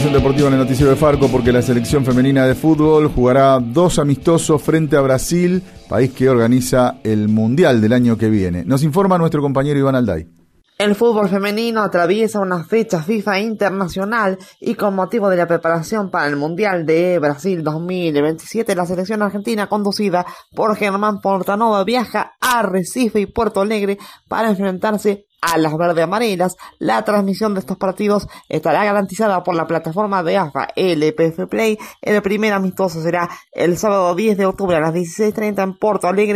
información deportiva en el noticiero de Farco porque la selección femenina de fútbol jugará 2 amistosos frente a Brasil, país que organiza el Mundial del año que viene. Nos informa nuestro compañero Iván Alday. El fútbol femenino atraviesa una fecha FIFA internacional y con motivo de la preparación para el Mundial de Brasil 2027, la selección argentina conducida por Germán Portanova viaja a Recife y Puerto Alegre para enfrentarse a las verde amarelas. La transmisión de estos partidos estará garantizada por la plataforma de AFA LPF Play. El primer amistoso será el sábado 10 de octubre a las 16:30 en Porto Alegre.